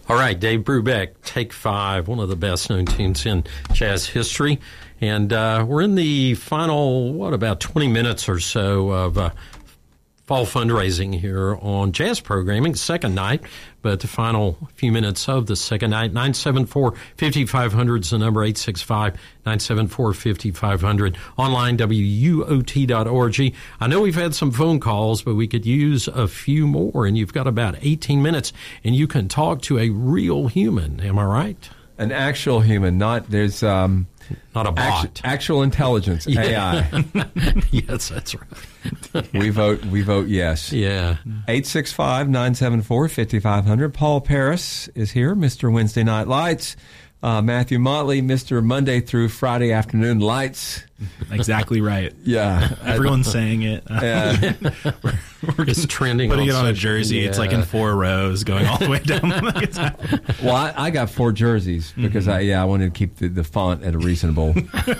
All right, Dave Brubeck, Take 5, one of the best-known tunes in jazz history. And we're in the final, about 20 minutes or so of fall fundraising here on Jazz Programming, second night, but the final few minutes of the second night. 974-5500 is the number, 865-974-5500. Online, WUOT.org. I know we've had some phone calls, but we could use a few more, and you've got about 18 minutes, and you can talk to a real human. Am I right? An actual human, not a bot. Actual intelligence, AI. Yes, that's right. We vote yes. Yeah. 865-974-5500. Paul Paris is here, Mr. Wednesday Night Lights. Matthew Motley, Mr. Monday through Friday Afternoon Lights. Exactly right. Yeah. Everyone's saying it. Yeah. We're just trending. Putting it on a jersey. It's like in 4 rows going all the way down. Well, I got 4 jerseys because I wanted to keep the font at a reasonable.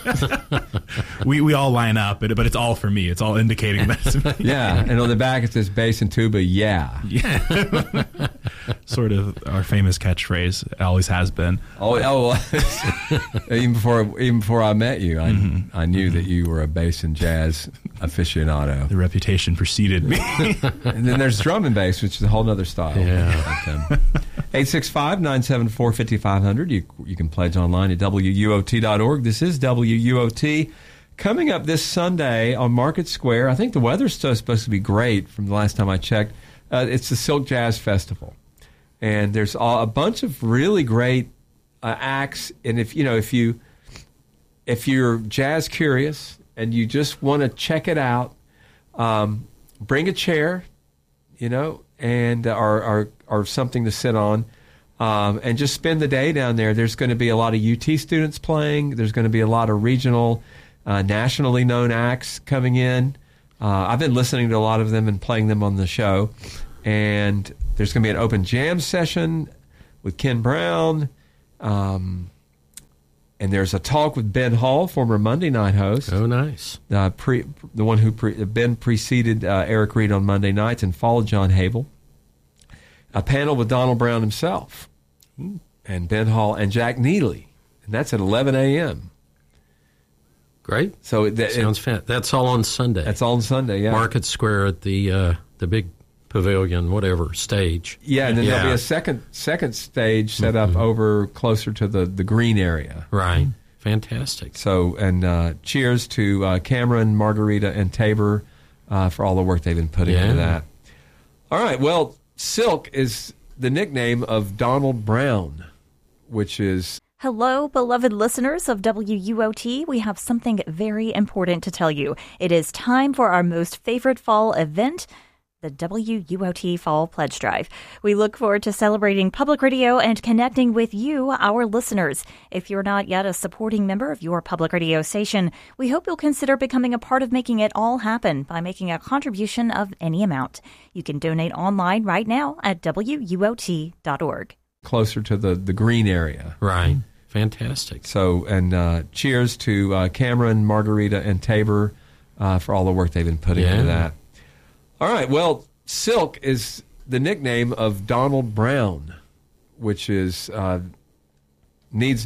we all line up, but it's all for me. It's all indicating that. Yeah, and on the back it says bass and tuba. Yeah. Sort of our famous catchphrase. It always has been. Even before I met you, I knew that you were a bass and jazz aficionado. The reputation preceded me. And then there's drum and bass, which is a whole other style. Yeah. 865-974-5500. You can pledge online at WUOT.org. This is WUOT. Coming up this Sunday on Market Square, I think the weather's still supposed to be great from the last time I checked. It's the Silk Jazz Festival. And there's a bunch of really great acts. And if you're jazz curious and you just want to check it out, bring a chair, and or something to sit on, and just spend the day down there. There's going to be a lot of UT students playing. There's going to be a lot of regional, nationally known acts coming in. I've been listening to a lot of them and playing them on the show. And there's going to be an open jam session with Ken Brown. And there's a talk with Ben Hall, former Monday night host. Oh, nice. The one who Ben preceded Eric Reed on Monday nights and followed John Habel. A panel with Donald Brown himself. Ooh. And Ben Hall and Jack Neely. And that's at 11 a.m. Great. So Sounds fantastic. That's all on Sunday. That's all on Sunday, yeah. Market Square at the big pavilion, whatever, stage. Yeah, and then there'll be a second stage set up over closer to the green area. Right. Fantastic. So, and cheers to Cameron, Margarita, and Tabor for all the work they've been putting into that. All right, well, Silk is the nickname of Donald Brown, which is... Hello, beloved listeners of WUOT. We have something very important to tell you. It is time for our most favorite fall event, the WUOT Fall Pledge Drive. We look forward to celebrating public radio and connecting with you, our listeners. If you're not yet a supporting member of your public radio station, we hope you'll consider becoming a part of making it all happen by making a contribution of any amount. You can donate online right now at WUOT.org. Closer to the green area. Right. Fantastic. So, and cheers to Cameron, Margarita, and Tabor for all the work they've been putting into that. All right, well, Silk is the nickname of Donald Brown, which is needs